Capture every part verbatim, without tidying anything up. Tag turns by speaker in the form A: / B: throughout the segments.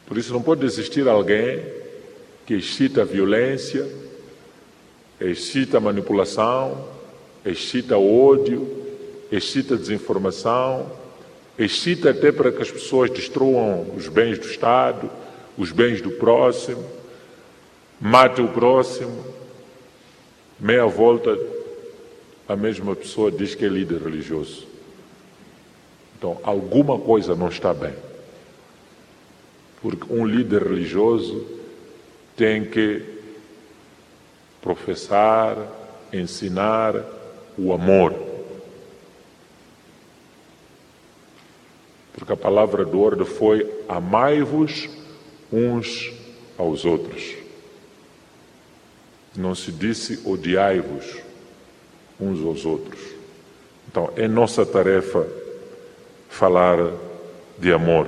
A: Por isso não pode existir alguém que excita a violência, excita a manipulação, excita o ódio, excita a desinformação, excita até para que as pessoas destruam os bens do Estado, os bens do próximo, matem o próximo. Meia volta, a mesma pessoa diz que é líder religioso. Então, alguma coisa não está bem. Porque um líder religioso tem que professar, ensinar o amor. Porque a palavra de ordem foi: amai-vos uns aos outros. Não se disse odiai-vos uns aos outros. Então, é nossa tarefa falar de amor.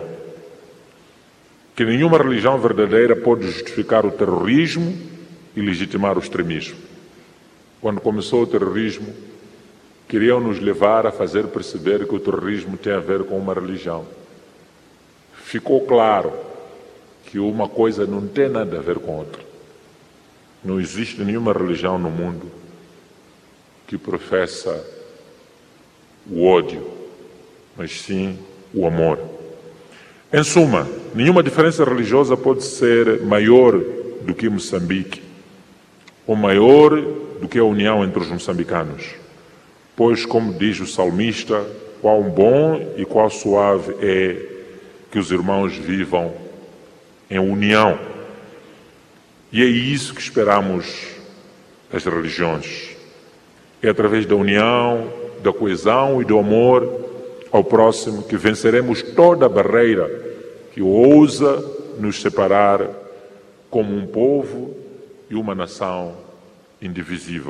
A: Que nenhuma religião verdadeira pode justificar o terrorismo e legitimar o extremismo. Quando começou o terrorismo, queriam nos levar a fazer perceber que o terrorismo tem a ver com uma religião. Ficou claro que uma coisa não tem nada a ver com outra. Não existe nenhuma religião no mundo que professa o ódio, mas sim o amor. Em suma, nenhuma diferença religiosa pode ser maior do que Moçambique, ou maior do que a união entre os moçambicanos. Pois, como diz o salmista, quão bom e quão suave é que os irmãos vivam em união. E é isso que esperamos das religiões. É através da união, da coesão e do amor ao próximo que venceremos toda a barreira que ousa nos separar como um povo e uma nação indivisível.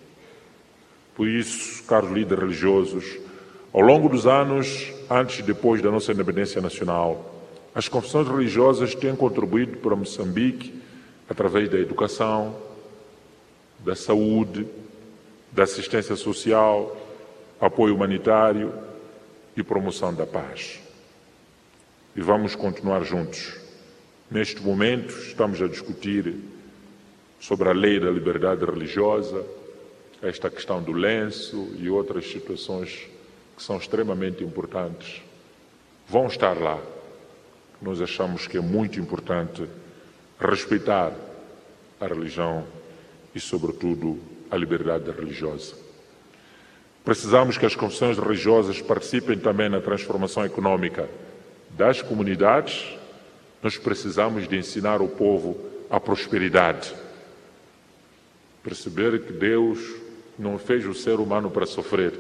A: Por isso, caros líderes religiosos, ao longo dos anos, antes e depois da nossa independência nacional, as confissões religiosas têm contribuído para Moçambique através da educação, da saúde, da assistência social, apoio humanitário e promoção da paz. E vamos continuar juntos. Neste momento, estamos a discutir sobre a lei da liberdade religiosa, esta questão do lenço e outras situações que são extremamente importantes. Vão estar lá. Nós achamos que é muito importante respeitar a religião e, sobretudo, a liberdade religiosa. Precisamos que as confissões religiosas participem também na transformação econômica das comunidades. Nós precisamos de ensinar o povo a prosperidade. Perceber que Deus não fez o ser humano para sofrer.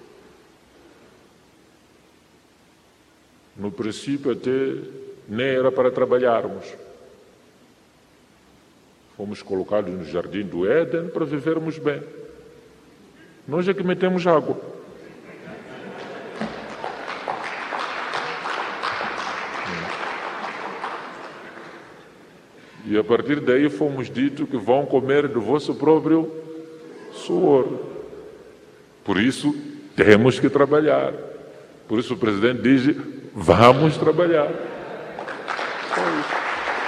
A: No princípio até nem era para trabalharmos. Fomos colocados no jardim do Éden para vivermos bem. Nós é que metemos água. E a partir daí fomos dito que vão comer do vosso próprio suor. Por isso, temos que trabalhar. Por isso o presidente diz, vamos trabalhar. Só isso.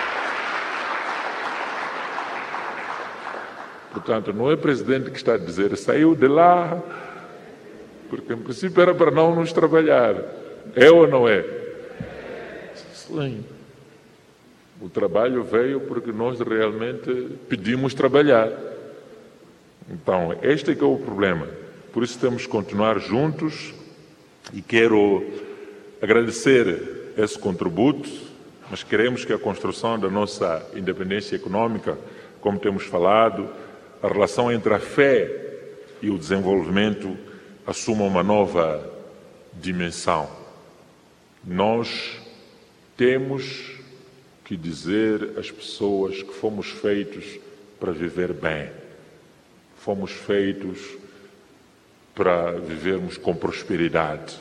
A: Portanto, não é o presidente que está a dizer, saiu de lá, porque em princípio era para não nos trabalhar. É ou não é? Sim. O trabalho veio porque nós realmente pedimos trabalhar. Então, este é que é o problema. Por isso temos que continuar juntos e quero agradecer esse contributo, mas queremos que a construção da nossa independência econômica, como temos falado, a relação entre a fé e o desenvolvimento assuma uma nova dimensão. Nós temos que dizer às pessoas que fomos feitos para viver bem. Fomos feitos para vivermos com prosperidade.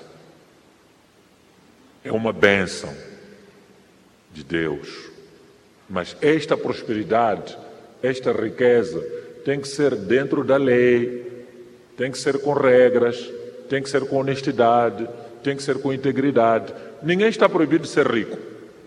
A: É uma bênção de Deus. Mas esta prosperidade, esta riqueza, tem que ser dentro da lei, tem que ser com regras, tem que ser com honestidade, tem que ser com integridade. Ninguém está proibido de ser rico.